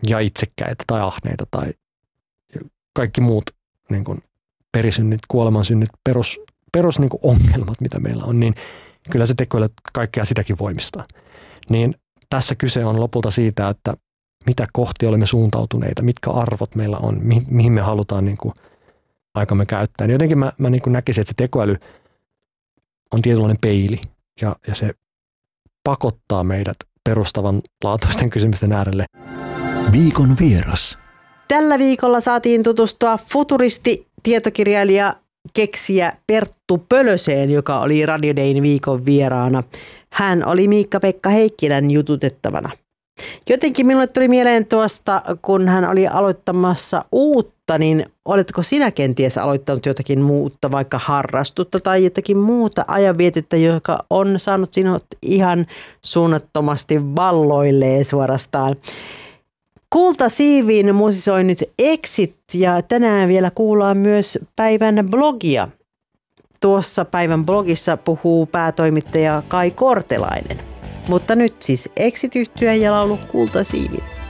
ja itsekkäitä tai ahneita tai kaikki muut niin kuin perisynnit, kuolemansynnit, perus niin kuin ongelmat, mitä meillä on, niin kyllä se tekoäly kaikkea sitäkin voimistaa. Niin tässä kyse on lopulta siitä, että mitä kohti olemme suuntautuneita, mitkä arvot meillä on, mihin me halutaan niin kuin aikamme käyttää. Niin jotenkin mä niin kuin näkisin, että se tekoäly on tietynlainen peili ja se pakottaa meidät perustavanlaatuisten kysymysten äärelle. Viikon vieras. Tällä viikolla saatiin tutustua futuristi, tietokirjailija, keksijä Perttu Pölöseen, joka oli Radio Dayn viikon vieraana. Hän oli Miikka-Pekka Heikkilän jututettavana. Jotenkin minulle tuli mieleen tuosta, kun hän oli aloittamassa uutta, niin oletko sinä kenties aloittanut jotakin muuta, vaikka harrastutta tai jotakin muuta ajanvietettä, joka on saanut sinut ihan suunnattomasti valloilleen suorastaan? Kultasiiviin musisoi nyt Exit ja tänään vielä kuullaan myös päivän blogia. Tuossa päivän blogissa puhuu päätoimittaja Kai Kortelainen. Mutta nyt siis Exit-yhtye ja laulu Kultasiivi.